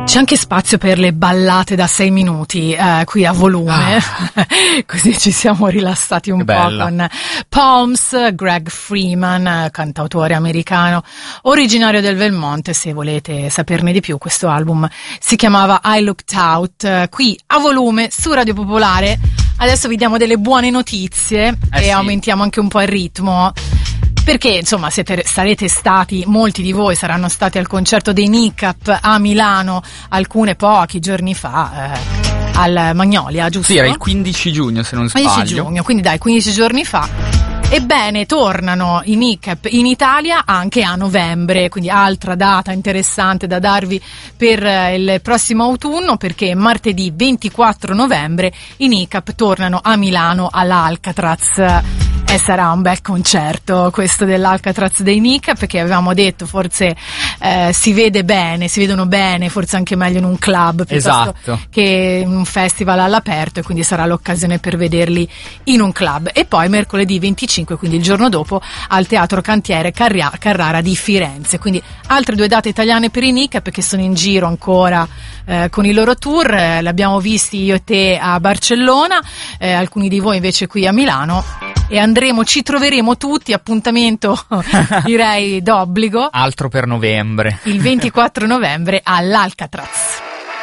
C'è anche spazio per le ballate da 6 minuti qui a volume, così ci siamo rilassati un po' con Palms, Greg Freeman, cantautore americano originario del Vermont. Se volete saperne di più, questo album si chiamava I Looked Out, qui a volume su Radio Popolare. Adesso vi diamo delle buone notizie e aumentiamo anche un po' il ritmo. Perché insomma sarete stati, molti di voi saranno stati al concerto dei NICAP a Milano pochi giorni fa, al Magnolia, giusto? Sì, era il 15 giugno se non sbaglio. 15 giugno, quindi 15 giorni fa. Ebbene, tornano i NICAP in Italia anche a novembre, quindi altra data interessante da darvi per il prossimo autunno, perché martedì 24 novembre i NICAP tornano a Milano all'Alcatraz. E sarà un bel concerto questo dell'Alcatraz dei NICAP, perché avevamo detto forse si vedono bene, forse anche meglio in un club piuttosto che in un festival all'aperto, e quindi sarà l'occasione per vederli in un club. E poi mercoledì 25, quindi il giorno dopo, al Teatro Cantiere Carrara di Firenze. Quindi altre 2 date italiane per i NICAP che sono in giro ancora con i loro tour. L'abbiamo visti io e te a Barcellona, alcuni di voi invece qui a Milano, e ci troveremo tutti, appuntamento direi d'obbligo, altro per novembre, il 24 novembre all'Alcatraz.